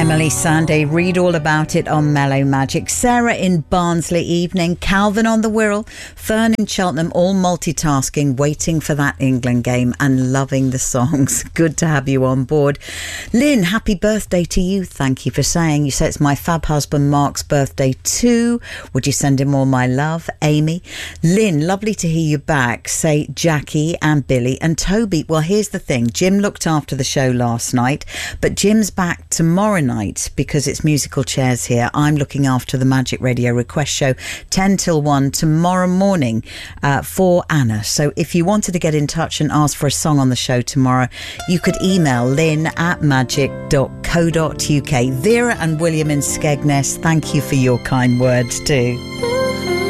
Emily Sandé, read all about it on Mellow Magic. Sarah in Barnsley, evening. Calvin on the Wirral. Fern in Cheltenham, all multitasking, waiting for that England game and loving the songs. Good to have you on board. Lynn, happy birthday to you. Thank you for saying. You say it's my fab husband Mark's birthday too. Would you send him all my love? Amy. Lynn, lovely to hear you back. Say Jackie and Billy and Toby. Well, here's the thing. Jim looked after the show last night, but Jim's back tomorrow night because it's musical chairs here. I'm looking after the Magic Radio Request Show 10 till 1 tomorrow morning for Anna. So if you wanted to get in touch and ask for a song on the show tomorrow, you could email lynn@magic.co.uk. Vera and William in Skegness, thank you for your kind words too.